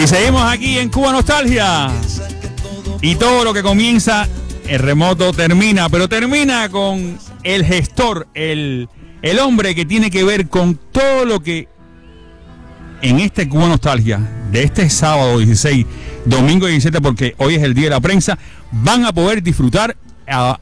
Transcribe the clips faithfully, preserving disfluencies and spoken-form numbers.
Y seguimos aquí en Cuba Nostalgia. Y todo lo que comienza, el remoto termina, pero termina con el gestor, el, el hombre que tiene que ver con todo lo que en este Cuba Nostalgia, de este sábado dieciséis, domingo diecisiete, porque hoy es el día de la prensa, van a poder disfrutar a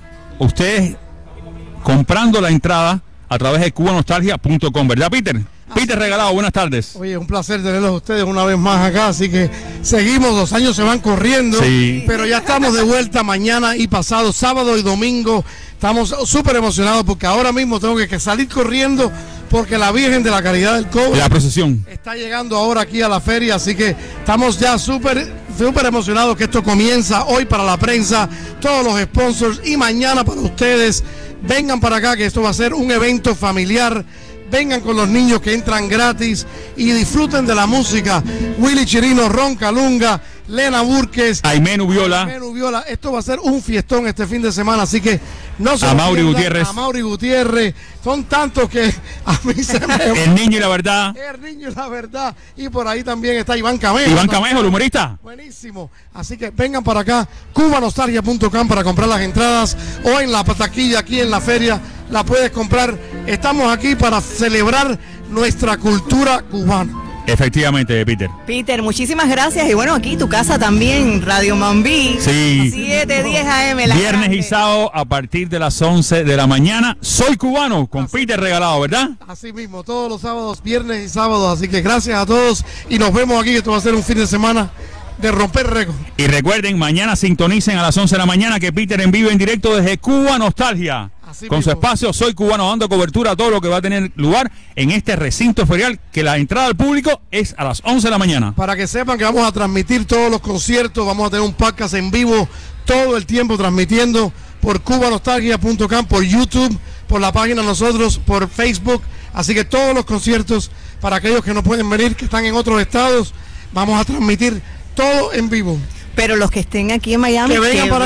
ustedes comprando la entrada a través de cuba nostalgia punto com, ¿verdad, Peter? Peter Regalado, buenas tardes. Oye, un placer tenerlos a ustedes una vez más acá, así que seguimos, los años se van corriendo, sí, pero ya estamos de vuelta mañana y pasado, sábado y domingo. Estamos súper emocionados porque ahora mismo tengo que salir corriendo porque la Virgen de la Caridad del Cobre, la procesión, está llegando ahora aquí a la feria, así que estamos ya súper súper emocionados que esto comienza hoy para la prensa, todos los sponsors, y mañana para ustedes. Vengan para acá, que esto va a ser un evento familiar. Vengan con los niños que entran gratis y disfruten de la música. Willy Chirino, Ron Calunga, Lena Burques, Aimé Nubiola. Aimé Nubiola. Esto va a ser un fiestón este fin de semana, así que no se Amaury pierdan. Gutiérrez. Amaury Gutiérrez. Son tantos que a mí se me... El Niño y la Verdad. El Niño y la Verdad. Y por ahí también está Iván Camejo. Iván Camejo, el humorista. Buenísimo. Así que vengan para acá, cuba nostalgia punto com, para comprar las entradas, o en la taquilla aquí en la feria la puedes comprar. Estamos aquí para celebrar nuestra cultura cubana. Efectivamente, Peter. Peter, muchísimas gracias. Y bueno, aquí tu casa también, Radio Mambí. Sí. siete diez A M. La Viernes grande. y sábado a partir de las once de la mañana. Soy cubano con Así, Peter Regalado, ¿verdad? Así mismo, todos los sábados, viernes y sábados. Así que gracias a todos y nos vemos aquí, que esto va a ser un fin de semana de romper récord. Y recuerden, mañana sintonicen a las once de la mañana que Peter en vivo en directo desde Cuba Nostalgia. Así con mismo. su espacio Soy Cubano, dando cobertura a todo lo que va a tener lugar en este recinto ferial, que la entrada al público es a las once de la mañana. Para que sepan que vamos a transmitir todos los conciertos, vamos a tener un podcast en vivo todo el tiempo transmitiendo por cuba nostalgia punto com, por YouTube, por la página de nosotros, por Facebook. Así que todos los conciertos, para aquellos que no pueden venir, que están en otros estados, vamos a transmitir todo en vivo. Pero los que estén aquí en Miami, Que vengan que para